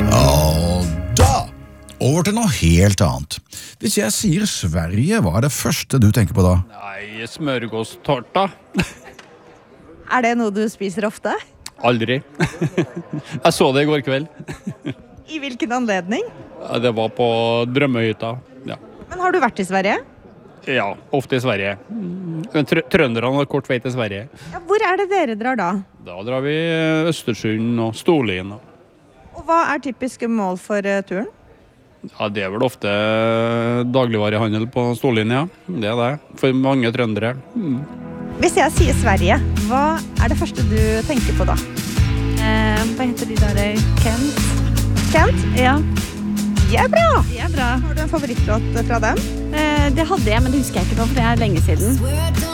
Og da, over til noe helt annet. Hvis jeg sier Sverige, hva er det første du tenker på da? Nei, smørgåstårta. Det noe du spiser ofte? Aldri. Jeg så det i går kveld. I hvilken anledning? Ja, det var på drømmehytta. Ja. Men har du vært i Sverige? Ja, ofte i Sverige. Men trønderne har kort vei til Sverige. Ja, hvor det dere drar da? Da drar vi Østersund og Storlien. Og hva typiske mål for turen? Ja, det vel ofte dagligvarehandel på Storlien, ja. Det det. For mange trøndere. Hvis jeg sier Sverige, hva det første du tenker på da? Hva heter de der? Kent? Kent? Ja, De bra! de bra. Har du en favorittlåt fra dem? Det hadde jeg, men det husker jeg ikke nå, for det lenge siden.